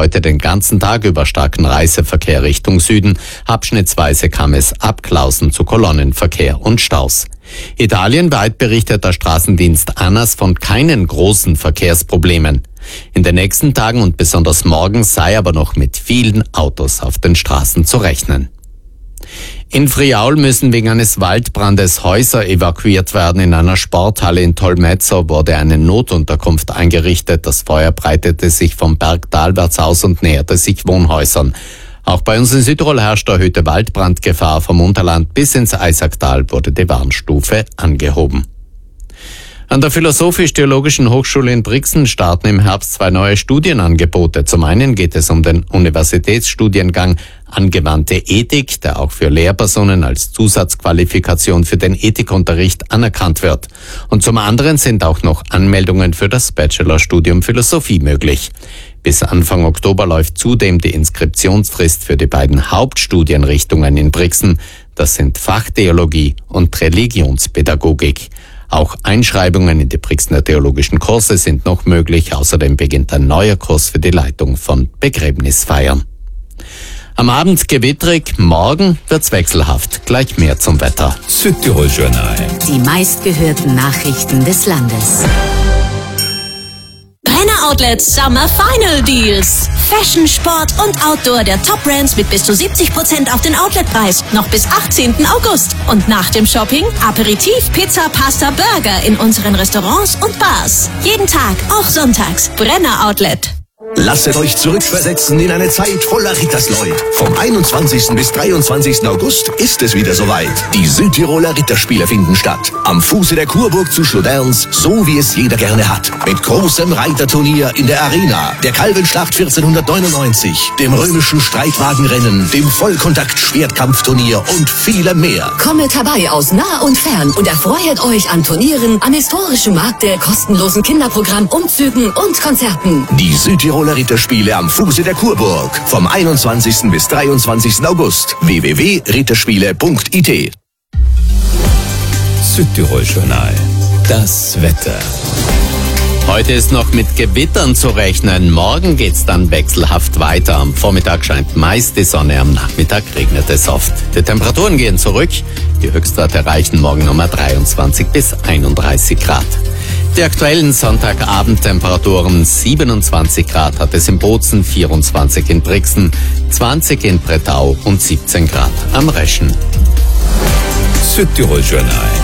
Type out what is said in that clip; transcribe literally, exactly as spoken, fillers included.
heute den ganzen Tag über starken Reiseverkehr Richtung Süden. Abschnittsweise kam es ab Clausen zu Kolonnenverkehr und Staus. Italienweit berichtet der Straßendienst ANAS von keinen großen Verkehrsproblemen. In den nächsten Tagen und besonders morgen sei aber noch mit vielen Autos auf den Straßen zu rechnen. In Friaul müssen wegen eines Waldbrandes Häuser evakuiert werden. In einer Sporthalle in Tolmezzo wurde eine Notunterkunft eingerichtet. Das Feuer breitete sich vom Berg talwärts aus und näherte sich Wohnhäusern. Auch bei uns in Südtirol herrscht erhöhte Waldbrandgefahr. Vom Unterland bis ins Eisacktal wurde die Warnstufe angehoben. An der Philosophisch-Theologischen Hochschule in Brixen starten im Herbst zwei neue Studienangebote. Zum einen geht es um den Universitätsstudiengang Angewandte Ethik, der auch für Lehrpersonen als Zusatzqualifikation für den Ethikunterricht anerkannt wird. Und zum anderen sind auch noch Anmeldungen für das Bachelorstudium Philosophie möglich. Bis Anfang Oktober läuft zudem die Inskriptionsfrist für die beiden Hauptstudienrichtungen in Brixen. Das sind Fachtheologie und Religionspädagogik. Auch Einschreibungen in die Brixener theologischen Kurse sind noch möglich. Außerdem beginnt ein neuer Kurs für die Leitung von Begräbnisfeiern. Am Abend gewitterig, morgen wird's wechselhaft. Gleich mehr zum Wetter. Südtirol Journal. Die meistgehörten Nachrichten des Landes. Brenner Outlets Summer Final Deals. Fashion, Sport und Outdoor der Top-Brands mit bis zu siebzig Prozent auf den Outletpreis. Noch bis achtzehnten August. Und nach dem Shopping Aperitif, Pizza, Pasta, Burger in unseren Restaurants und Bars. Jeden Tag, auch sonntags. Brenner Outlet. Lasset euch zurückversetzen in eine Zeit voller Rittersleut. Vom einundzwanzigsten bis dreiundzwanzigsten August ist es wieder soweit. Die Südtiroler Ritterspiele finden statt. Am Fuße der Kurburg zu Schloderns, so wie es jeder gerne hat. Mit großem Reiterturnier in der Arena, der Kalbenschlacht vierzehnhundertneunundneunzig, dem römischen Streitwagenrennen, dem Vollkontakt-Schwertkampfturnier und vielem mehr. Kommet herbei aus nah und fern und erfreut euch an Turnieren, am historischen Markte, kostenlosen Kinderprogramm, Umzügen und Konzerten. Die Südtiroler Ritterspiele am Fuße der Kurburg. Vom einundzwanzigsten bis dreiundzwanzigsten August. w w w punkt ritterspiele punkt i t. Südtirol Journal. Das Wetter. Heute ist noch mit Gewittern zu rechnen. Morgen geht's dann wechselhaft weiter. Am Vormittag scheint meist die Sonne, am Nachmittag regnet es oft. Die Temperaturen gehen zurück. Die Höchstwerte erreichen morgen nochmal dreiundzwanzig bis einunddreißig Grad. Die aktuellen Sonntagabendtemperaturen: siebenundzwanzig Grad hat es in Bozen, vierundzwanzig in Brixen, zwanzig in Bretau und siebzehn Grad am Reschen. Südtirol Journal.